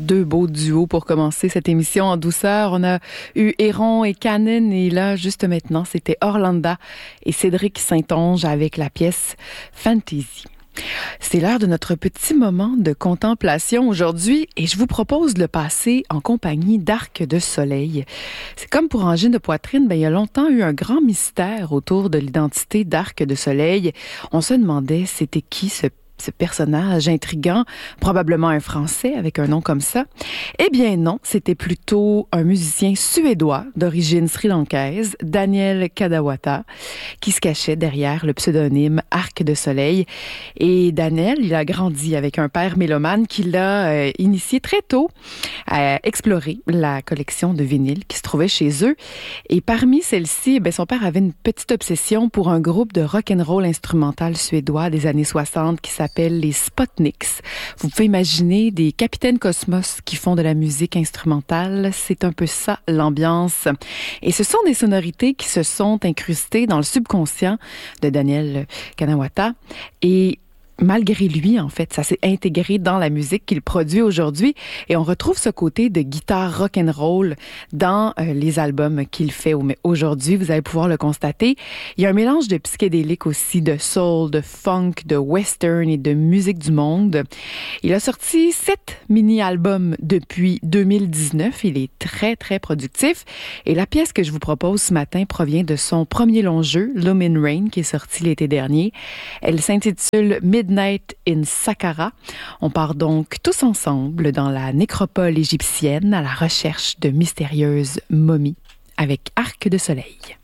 deux beaux duos pour commencer cette émission en douceur. On a eu Héron et Canon et là, juste maintenant, c'était Orlanda et Cédric Saint-Onge avec la pièce Fantasy. C'est l'heure de notre petit moment de contemplation aujourd'hui et je vous propose de le passer en compagnie d'Arc de Soleil. C'est comme pour Angine de poitrine, il y a longtemps eu un grand mystère autour de l'identité d'Arc de Soleil. On se demandait c'était qui ce personnage intriguant, probablement un Français avec un nom comme ça. Eh bien non, c'était plutôt un musicien suédois d'origine sri-lankaise, Daniel Kadawata, qui se cachait derrière le pseudonyme Arc de Soleil. Et Daniel, il a grandi avec un père mélomane qui l'a initié très tôt à explorer la collection de vinyles qui se trouvait chez eux. Et parmi celles-ci, son père avait une petite obsession pour un groupe de rock'n'roll instrumental suédois des années 60 qui s'appelle les Spotniks. Vous pouvez imaginer des capitaines Cosmos qui font de la musique instrumentale. C'est un peu ça, l'ambiance. Et ce sont des sonorités qui se sont incrustées dans le subconscient de Daniel Kadawata. Et malgré lui, en fait, ça s'est intégré dans la musique qu'il produit aujourd'hui et on retrouve ce côté de guitare rock'n'roll dans les albums qu'il fait aujourd'hui. Vous allez pouvoir le constater. Il y a un mélange de psychédélique aussi, de soul, de funk, de western et de musique du monde. Il a sorti 7 mini-albums depuis 2019. Il est très, très productif. Et la pièce que je vous propose ce matin provient de son premier long jeu, Lumin Rain, qui est sorti l'été dernier. Elle s'intitule Midnight in Saqqara. On part donc tous ensemble dans la nécropole égyptienne à la recherche de mystérieuses momies avec Arc de Soleil.